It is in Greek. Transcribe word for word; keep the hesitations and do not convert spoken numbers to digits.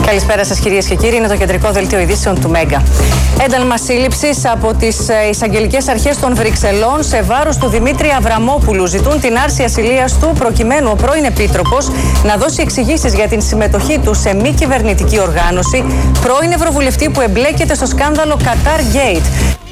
Καλησπέρα σας, κυρίες και κύριοι. Είναι το κεντρικό δελτίο ειδήσεων του Μέγκα. Ένταλμα σύλληψης από τις εισαγγελικές αρχές των Βρυξελών σε βάρος του Δημήτρη Αβραμόπουλου. Ζητούν την άρση ασυλίας του προκειμένου ο πρώην Επίτροπος να δώσει εξηγήσεις για την συμμετοχή του σε μη κυβερνητική οργάνωση, πρώην Ευρωβουλευτή που εμπλέκεται στο σκάνδαλο Qatar Gate.